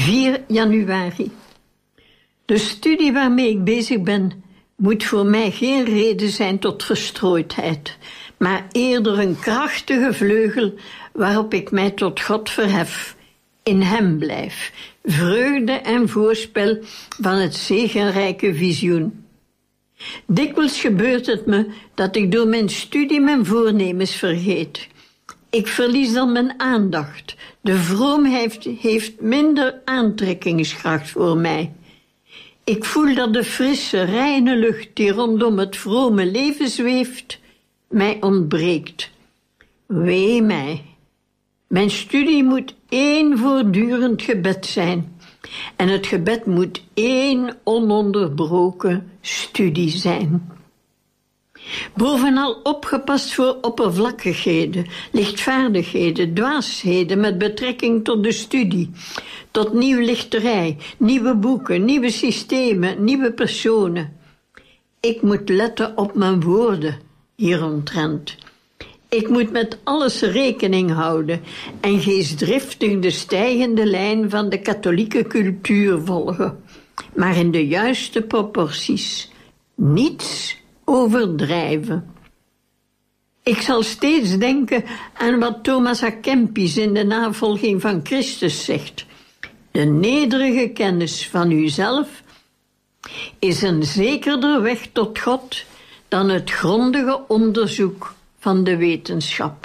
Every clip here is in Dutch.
4 januari. De studie waarmee ik bezig ben moet voor mij geen reden zijn tot verstrooidheid, maar eerder een krachtige vleugel waarop ik mij tot God verhef, in Hem blijf, vreugde en voorspel van het zegenrijke visioen. Dikwijls gebeurt het me dat ik door mijn studie mijn voornemens vergeet. Ik verlies dan mijn aandacht. De vroomheid heeft minder aantrekkingskracht voor mij. Ik voel dat de frisse, reine lucht die rondom het vrome leven zweeft, mij ontbreekt. Wee mij. Mijn studie moet 1 voortdurend gebed zijn. En het gebed moet 1 ononderbroken studie zijn. Bovenal opgepast voor oppervlakkigheden, lichtvaardigheden, dwaasheden met betrekking tot de studie, tot nieuwlichterij, nieuwe boeken, nieuwe systemen, nieuwe personen. Ik moet letten op mijn woorden hieromtrent. Ik moet met alles rekening houden en geestdriftig de stijgende lijn van de katholieke cultuur volgen, maar in de juiste proporties. Niets overdrijven. Ik zal steeds denken aan wat Thomas à Kempis in de navolging van Christus zegt. De nederige kennis van uzelf is een zekerder weg tot God dan het grondige onderzoek van de wetenschap.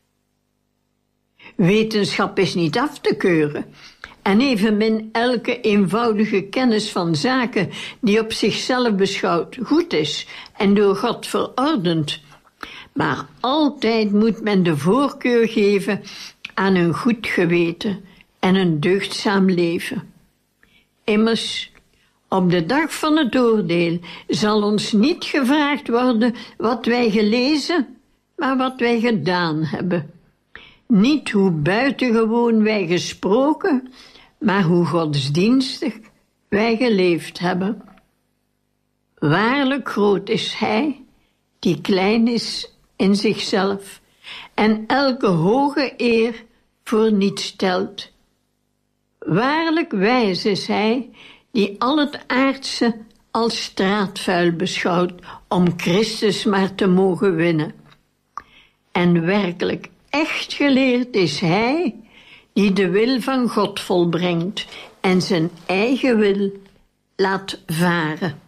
Wetenschap is niet af te keuren en evenmin elke eenvoudige kennis van zaken die op zichzelf beschouwd goed is en door God verordend. Maar altijd moet men de voorkeur geven aan een goed geweten en een deugdzaam leven. Immers, op de dag van het oordeel zal ons niet gevraagd worden wat wij gelezen, maar wat wij gedaan hebben. Niet hoe buitengewoon wij gesproken, maar hoe godsdienstig wij geleefd hebben. Waarlijk groot is Hij, die klein is in zichzelf en elke hoge eer voor niets stelt. Waarlijk wijs is Hij, die al het aardse als straatvuil beschouwt om Christus maar te mogen winnen. En werkelijk echt geleerd is Hij, die de wil van God volbrengt en zijn eigen wil laat varen.